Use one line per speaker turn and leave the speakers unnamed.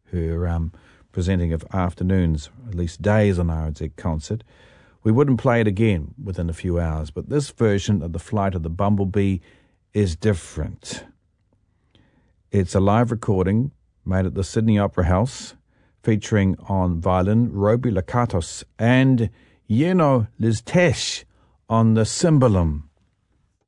her presenting of afternoons, at least days on RNZ concert. We wouldn't play it again within a few hours, but this version of The Flight of the Bumblebee is different. It's a live recording made at the Sydney Opera House, featuring on violin Roby Lakatos and Yeno Liztesh on the cymbalum.